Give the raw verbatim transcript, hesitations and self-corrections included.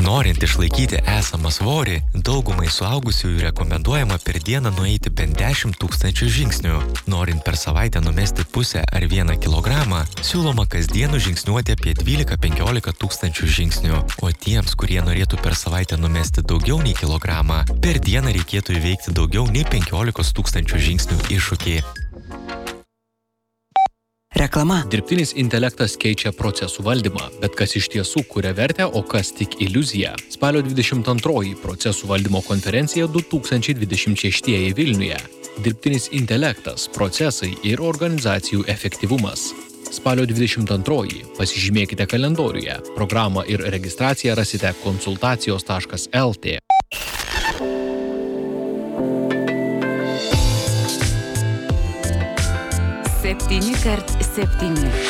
Norint išlaikyti esamą svorį, daugumai suaugusiųjų rekomenduojama per dieną nueiti bent dešimt tūkstančių žingsnių. Norint per savaitę numesti pusę ar vieną kilogramą, siūloma kasdien žingsniuoti apie dvylika penkiolika tūkstančių žingsnių. O tiems, kurie norėtų per savaitę numesti daugiau nei kilogramą, per dieną reikėtų įveikti daugiau nei penkiolikos tūkstančių žingsnių iššūkį. Reklama. Dirbtinis intelektas keičia procesų valdymą, bet kas iš tiesų kuria vertę, o kas tik iliuzija. Spalio dvidešimt antroji procesų valdymo konferencija du tūkstančiai dvidešimt šeštieji Vilniuje. Dirbtinis intelektas, procesai ir organizacijų efektyvumas. Spalio dvidešimt antroji pasižymėkite kalendoriuje. Programą ir registraciją rasite konsultacijos taškas el tė. septyni kart septyni.